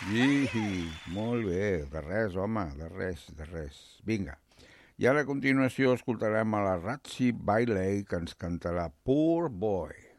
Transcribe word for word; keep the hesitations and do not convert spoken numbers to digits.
I, molt bé, de res, home, de res, de res. Vinga. I ara a continuació escoltarem a la Ratzi Bailey que ens cantarà Poor Boy.